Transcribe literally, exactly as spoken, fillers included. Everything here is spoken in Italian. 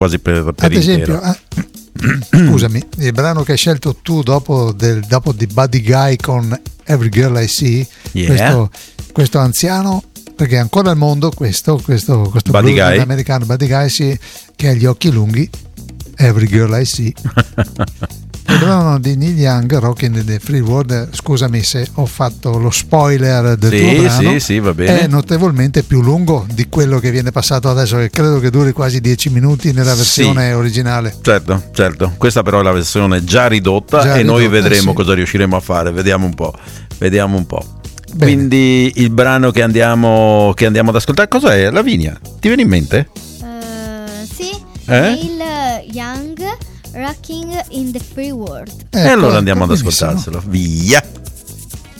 quasi per, per ad intero. esempio, eh, scusami, il brano che hai scelto tu dopo, del, dopo di Buddy Guy con Every Girl I See, Yeah. questo, questo anziano, perché ancora al mondo questo, questo, questo Buddy blues Guy. americano, Buddy Guy, sì, che ha gli occhi lunghi, Every Girl I See. Il brano di Neil Young, Rockin' in the Free World, scusami se ho fatto lo spoiler del Sì, tuo brano, sì, sì, va bene. è notevolmente più lungo di quello che viene passato adesso, che credo che duri quasi dieci minuti nella versione Sì. originale. Certo, certo. Questa però è la versione già ridotta Già e noi ridotta, vedremo sì. cosa riusciremo a fare. Vediamo un po'. Vediamo un po'. Bene. Quindi il brano che andiamo, che andiamo ad ascoltare, cos'è? Lavinia, ti viene in mente? Eh, sì, Eh? Neil Young, Rocking in the Free World. E Ecco, allora andiamo ecco, ad benissimo. ascoltarselo. Via.